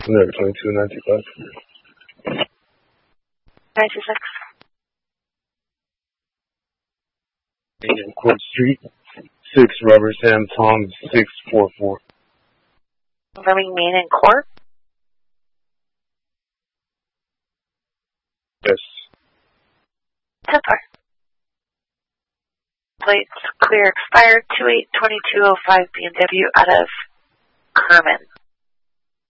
No, 2295. 926. And Court Street, 6 Robert Sam Tom 644. Confirming main and court. Yes. 10-4. Plates clear expired 282205 BMW out of Kerman.